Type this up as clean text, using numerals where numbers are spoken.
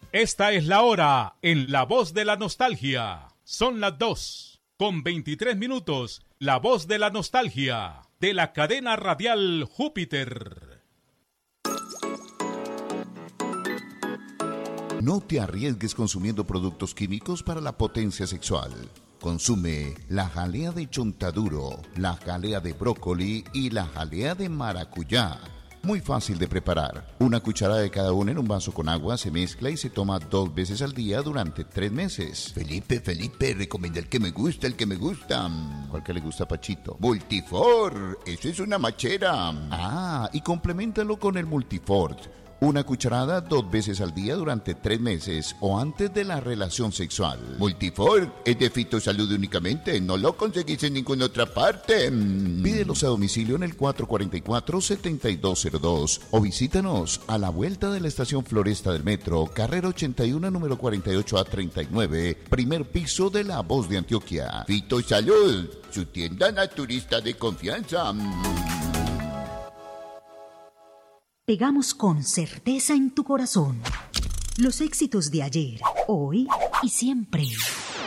Esta es la hora en La Voz de la Nostalgia. Son las 2:23. La Voz de la Nostalgia, de la cadena radial Júpiter. No te arriesgues consumiendo productos químicos para la potencia sexual. Consume la jalea de chontaduro, la jalea de brócoli y la jalea de maracuyá. Muy fácil de preparar. Una cucharada de cada una en un vaso con agua, se mezcla y se toma 2 veces al día durante 3 meses. Felipe, recomienda el que me gusta. ¿Cuál que le gusta a Pachito? Multifort, eso es una machera. Ah, y compleméntalo con el Multifort. Una cucharada 2 veces al día durante 3 meses o antes de la relación sexual. Multifort es de Fitosalud únicamente, no lo conseguís en ninguna otra parte. Pídelos a domicilio en el 444-7202 o visítanos a la vuelta de la estación Floresta del Metro, carrera 81, número 48A39, primer piso de La Voz de Antioquia. Fitosalud, su tienda naturista de confianza. Pegamos con certeza en tu corazón los éxitos de ayer, hoy y siempre.